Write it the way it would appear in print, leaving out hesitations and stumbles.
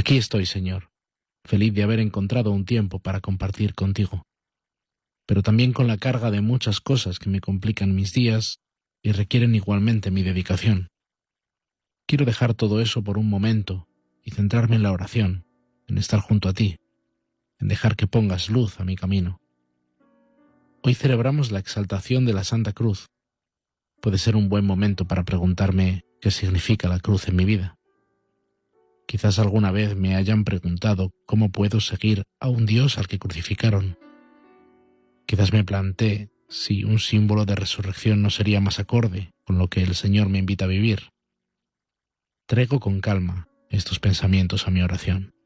Aquí estoy, Señor, feliz de haber encontrado un tiempo para compartir contigo, pero también con la carga de muchas cosas que me complican mis días y requieren igualmente mi dedicación. Quiero dejar todo eso por un momento y centrarme en la oración, en estar junto a ti, en dejar que pongas luz a mi camino. Hoy celebramos la exaltación de la Santa Cruz. Puede ser un buen momento para preguntarme qué significa la cruz en mi vida. Quizás alguna vez me hayan preguntado cómo puedo seguir a un Dios al que crucificaron. Quizás me planteé si un símbolo de resurrección no sería más acorde con lo que el Señor me invita a vivir. Traigo con calma estos pensamientos a mi oración.